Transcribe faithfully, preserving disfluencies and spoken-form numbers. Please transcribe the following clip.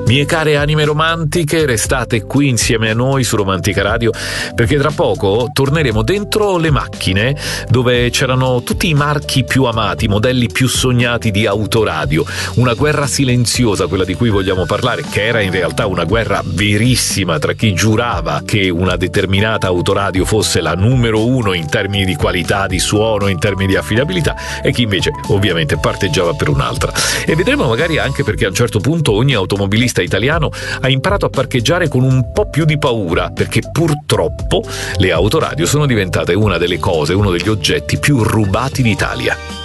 Mie care anime romantiche, restate qui insieme a noi su Romantica Radio, perché tra poco torneremo dentro le macchine dove c'erano tutti i marchi più amati, i modelli più sognati di autoradio. Una guerra silenziosa, quella di cui vogliamo parlare, che era in realtà una guerra verissima tra chi giurava che una determinata autoradio fosse la numero uno in termini di qualità, di suono, in termini di affidabilità, e chi invece ovviamente parteggiava per un'altra. E vedremo magari anche perché a un certo punto ogni automobilista italiano ha imparato a parcheggiare con un po' più di paura, perché purtroppo le autoradio sono diventate una delle cose, uno degli oggetti più rubati d'Italia.